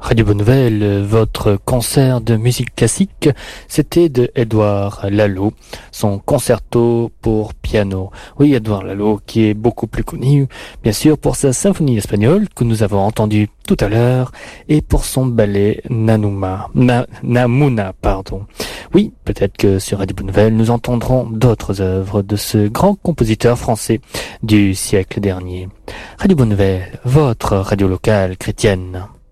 Radio Bonne Nouvelle, votre concert de musique classique, c'était de Édouard Lalo, son concerto pour piano. Oui, Édouard Lalo, qui est beaucoup plus connu, bien sûr, pour sa symphonie espagnole, que nous avons entendue tout à l'heure, et pour son ballet Namuna. Oui, peut-être que sur Radio Bonne Nouvelle, nous entendrons d'autres œuvres de ce grand compositeur français du siècle dernier. Radio Bonne Nouvelle, votre radio locale chrétienne.